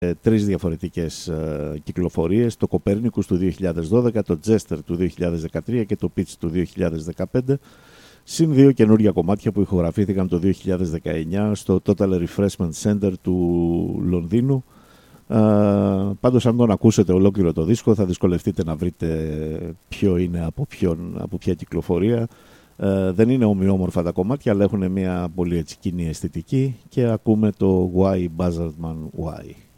τρεις διαφορετικές κυκλοφορίες, το Copernicus του 2012, το Jester του 2013 και το Pitch του 2015, συν δύο καινούργια κομμάτια που ηχογραφήθηκαν το 2019 στο Total Refreshment Center του Λονδίνου. Πάντως αν τον ακούσετε ολόκληρο το δίσκο θα δυσκολευτείτε να βρείτε ποιο είναι από ποια κυκλοφορία. Δεν είναι ομοιόμορφα τα κομμάτια, αλλά έχουν μια πολύ κοινή αισθητική και ακούμε το Why Buzzardman Why.